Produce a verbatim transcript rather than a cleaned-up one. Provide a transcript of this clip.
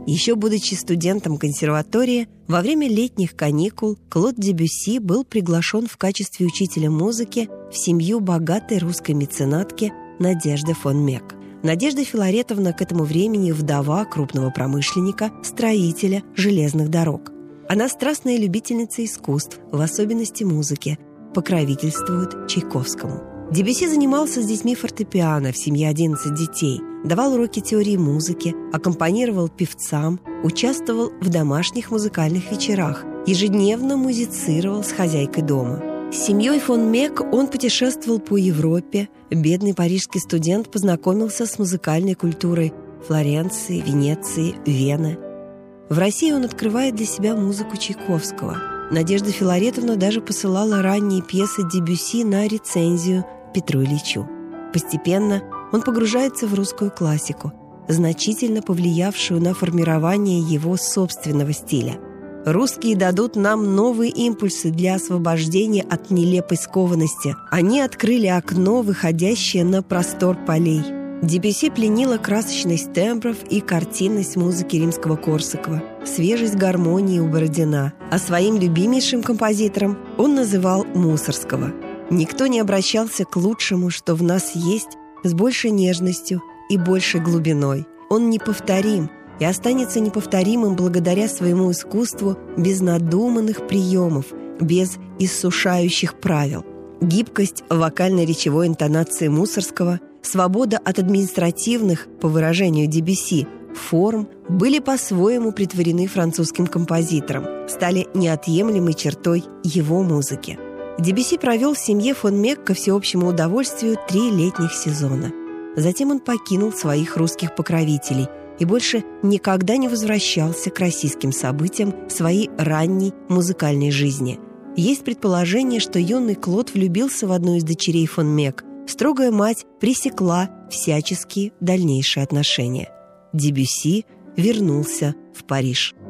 Еще будучи студентом консерватории, во время летних каникул Клод Дебюсси был приглашен в качестве учителя музыки в семью богатой русской меценатки Надежды фон Мек. Надежда Филаретовна к этому времени вдова крупного промышленника, строителя железных дорог. Она страстная любительница искусств, в особенности музыки, покровительствует Чайковскому. Дебюсси занимался с детьми фортепиано, в семье одиннадцать детей, давал уроки теории музыки, аккомпанировал певцам, участвовал в домашних музыкальных вечерах, ежедневно музицировал с хозяйкой дома. С семьей фон Мек он путешествовал по Европе. Бедный парижский студент познакомился с музыкальной культурой Флоренции, Венеции, Вены. В России он открывает для себя музыку Чайковского. Надежда Филаретовна даже посылала ранние пьесы Дебюсси на рецензию Петру Ильичу. Постепенно он погружается в русскую классику, значительно повлиявшую на формирование его собственного стиля. Русские дадут нам новые импульсы для освобождения от нелепой скованности. Они открыли окно, выходящее на простор полей. Дебюсси пленила красочность тембров и картинность музыки Римского-Корсакова, свежесть гармонии у Бородина, а своим любимейшим композитором он называл Мусорского. Никто не обращался к лучшему, что в нас есть, с большей нежностью и большей глубиной. Он неповторим и останется неповторимым благодаря своему искусству без надуманных приемов, без иссушающих правил. Гибкость вокально-речевой интонации Мусорского, свобода от административных, по выражению Дебюсси, форм были по-своему претворены французским композитором, стали неотъемлемой чертой его музыки. Дебюсси провел в семье фон Мек ко всеобщему удовольствию три летних сезона. Затем он покинул своих русских покровителей и больше никогда не возвращался к российским событиям своей ранней музыкальной жизни. Есть предположение, что юный Клод влюбился в одну из дочерей фон Мек. Строгая мать пресекла всяческие дальнейшие отношения. Дебюсси вернулся в Париж.